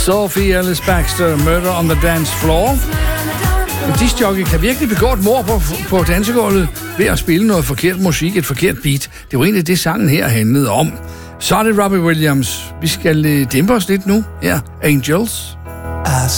Sophie Ellis Baxter, Murder on the Dance Floor. En discjockey kan virkelig begå et mord på dansegulvet ved at spille noget forkert musik, et forkert beat. Det var egentlig det, sangen her handlede om. Så er det Robbie Williams. Vi skal dæmpe os lidt nu. Her, Angels.